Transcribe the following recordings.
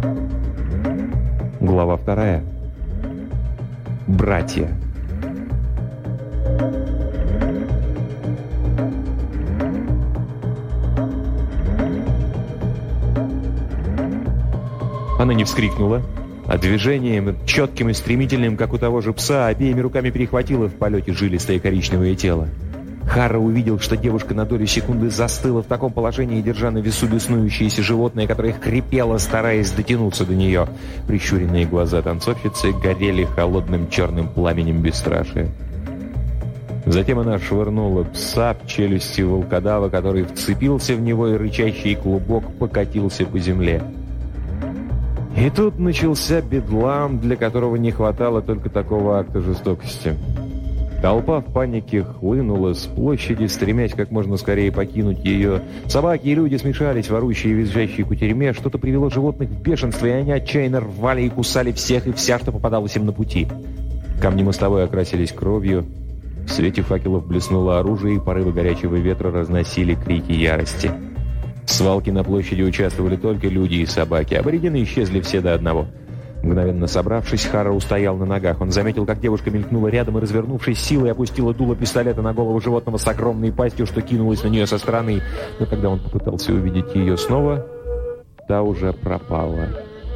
Глава 2. Братья. Она не вскрикнула, а движением, четким и стремительным, как у того же пса, обеими руками перехватила в полете жилистое коричневое тело. Харра увидел, что девушка на долю секунды застыла в таком положении, держа на весу беснующееся животное, которое хрипело, стараясь дотянуться до нее. Прищуренные глаза танцовщицы горели холодным черным пламенем бесстрашия. Затем она швырнула пса в челюсти волкодава, который вцепился в него, и рычащий клубок покатился по земле. И тут начался бедлам, для которого не хватало только такого акта жестокости. Толпа в панике хлынула с площади, стремясь как можно скорее покинуть ее. Собаки и люди смешались, ворующие и визжащие кутерьме. Что-то привело животных в бешенство, и они отчаянно рвали и кусали всех и вся, что попадалось им на пути. Камни мостовой окрасились кровью. В свете факелов блеснуло оружие, и порывы горячего ветра разносили крики ярости. В свалке на площади участвовали только люди и собаки. Аборигены исчезли все до одного. Мгновенно собравшись, Харра устоял на ногах. Он заметил, как девушка мелькнула рядом и, развернувшись силой, опустила дуло пистолета на голову животного с огромной пастью, что кинулось на нее со стороны. Но когда он попытался увидеть ее снова, та уже пропала.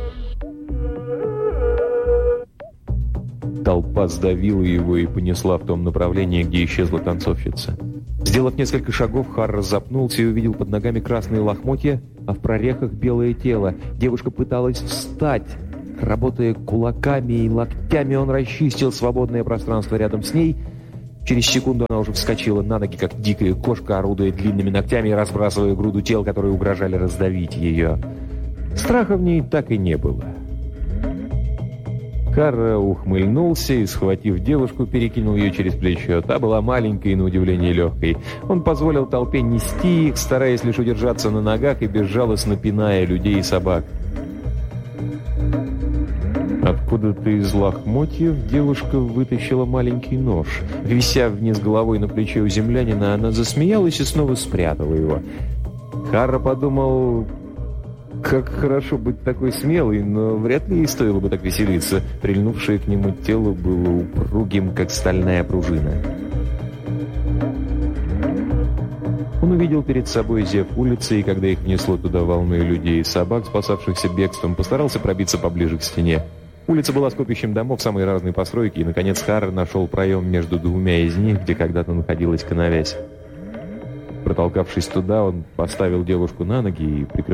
Толпа сдавила его и понесла в том направлении, где исчезла танцовщица. Сделав несколько шагов, Харра запнулся и увидел под ногами красные лохмотья, а в прорехах белое тело. Девушка пыталась встать. Работая кулаками и локтями, он расчистил свободное пространство рядом с ней. Через секунду она уже вскочила на ноги, как дикая кошка, орудуя длинными ногтями и разбрасывая груду тел, которые угрожали раздавить ее. Страха в ней так и не было. Харра ухмыльнулся и, схватив девушку, перекинул ее через плечо. Та была маленькой и, на удивление, легкой. Он позволил толпе нести их, стараясь лишь удержаться на ногах и безжалостно пиная людей и собак. Откуда-то из лохмотьев девушка вытащила маленький нож. Вися вниз головой на плече у землянина, она засмеялась и снова спрятала его. Харра подумал, как хорошо быть такой смелой, но вряд ли ей стоило бы так веселиться. Прильнувшее к нему тело было упругим, как стальная пружина. Он увидел перед собой зев улицы, и когда их внесло туда волной людей и собак, спасавшихся бегством, постарался пробиться поближе к стене. Улица была скопищем домов самой разной постройки, и, наконец, Харра нашел проем между двумя из них, где когда-то находилась канавязь. Протолкавшись туда, он поставил девушку на ноги и прикрыл